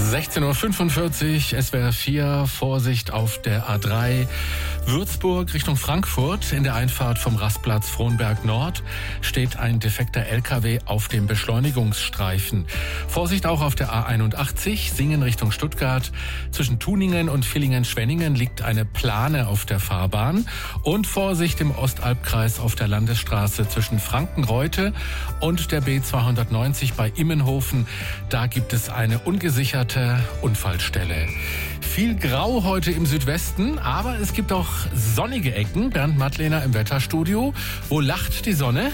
16.45 Uhr, SWR 4, Vorsicht auf der A3 Würzburg Richtung Frankfurt. In der Einfahrt vom Rastplatz Frohnberg Nord steht ein defekter LKW auf dem Beschleunigungsstreifen. Vorsicht auch auf der A81, Singen Richtung Stuttgart. Zwischen Tuningen und Villingen-Schwenningen liegt eine Plane auf der Fahrbahn. Und Vorsicht im Ostalbkreis auf der Landesstraße zwischen Frankenreute und der B290 bei Immenhofen. Da gibt es eine ungesicherte Unfallstelle. Viel Grau heute im Südwesten, aber es gibt auch sonnige Ecken. Bernd Mattlehner im Wetterstudio. Wo lacht die Sonne?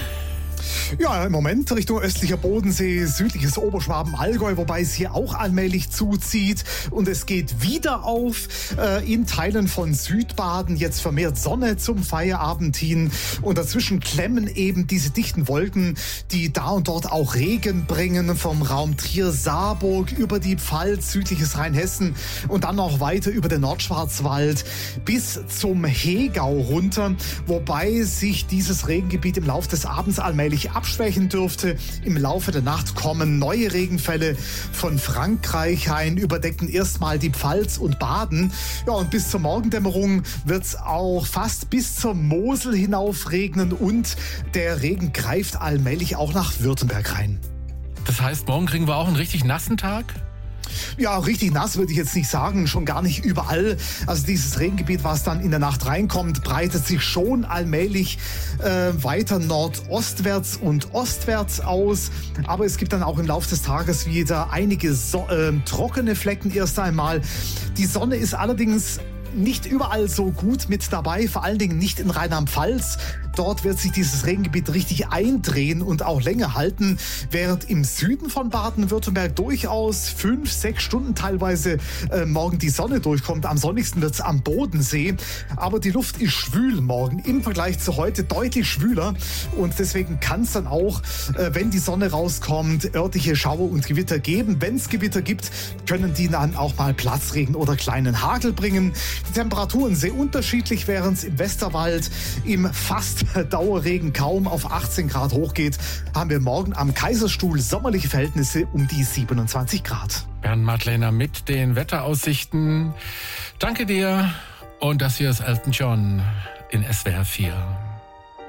Ja, im Moment Richtung östlicher Bodensee, südliches Oberschwaben-Allgäu, wobei es hier auch allmählich zuzieht. Und es geht wieder auf in Teilen von Südbaden. Jetzt vermehrt Sonne zum Feierabend hin. Und dazwischen klemmen eben diese dichten Wolken, die da und dort auch Regen bringen. Vom Raum Trier-Saarburg über die Pfalz, südliches Rheinhessen und dann noch weiter über den Nordschwarzwald bis zum Hegau runter. Wobei sich dieses Regengebiet im Laufe des Abends allmählich abschwächen dürfte. Im Laufe der Nacht kommen neue Regenfälle von Frankreich ein, überdecken erstmal die Pfalz und Baden. Ja, und bis zur Morgendämmerung wird es auch fast bis zur Mosel hinauf regnen und der Regen greift allmählich auch nach Württemberg rein. Das heißt, morgen kriegen wir auch einen richtig nassen Tag? Ja, richtig nass würde ich jetzt nicht sagen, schon gar nicht überall. Also dieses Regengebiet, was dann in der Nacht reinkommt, breitet sich schon allmählich weiter nordostwärts und ostwärts aus. Aber es gibt dann auch im Laufe des Tages wieder einige trockene Flecken erst einmal. Die Sonne ist allerdings nicht überall so gut mit dabei, vor allen Dingen nicht in Rheinland-Pfalz. Dort wird sich dieses Regengebiet richtig eindrehen und auch länger halten, während im Süden von Baden-Württemberg durchaus 5-6 Stunden teilweise morgen die Sonne durchkommt. Am sonnigsten wird es am Bodensee, aber die Luft ist schwül morgen im Vergleich zu heute deutlich schwüler und deswegen kann es dann auch, wenn die Sonne rauskommt, örtliche Schauer und Gewitter geben. Wenn es Gewitter gibt, können die dann auch mal Platzregen oder kleinen Hagel bringen. Die Temperaturen sehr unterschiedlich, während es im Westerwald im fast Dauerregen kaum auf 18 Grad hochgeht, haben wir morgen am Kaiserstuhl sommerliche Verhältnisse um die 27 Grad. Bernd Mattlehner mit den Wetteraussichten. Danke dir. Und das hier ist Elton John in SWR 4.